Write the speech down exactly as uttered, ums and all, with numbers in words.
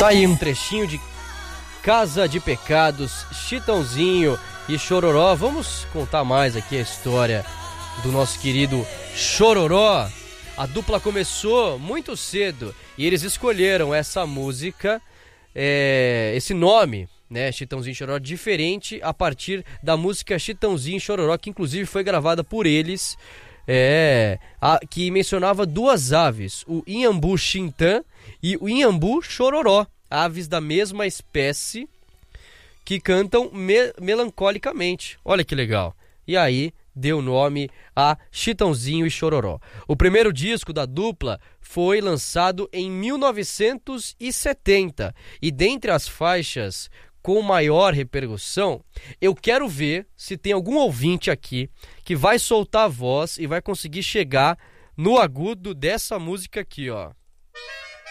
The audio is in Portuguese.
Tá aí um trechinho de Casa de Pecados, Chitãozinho e Chororó. Vamos contar mais aqui a história do nosso querido Chororó. A dupla começou muito cedo e eles escolheram essa música, é, esse nome, né, Chitãozinho e Chororó, diferente a partir da música Chitãozinho e Chororó, que inclusive foi gravada por eles, é, a, que mencionava duas aves, o Inhambu Xintã e o Inhambu Chororó, aves da mesma espécie que cantam me- melancolicamente. Olha que legal. E aí deu nome a Chitãozinho e Chororó. O primeiro disco da dupla foi lançado em mil novecentos e setenta e dentre as faixas com maior repercussão, eu quero ver se tem algum ouvinte aqui que vai soltar a voz e vai conseguir chegar no agudo dessa música aqui, ó.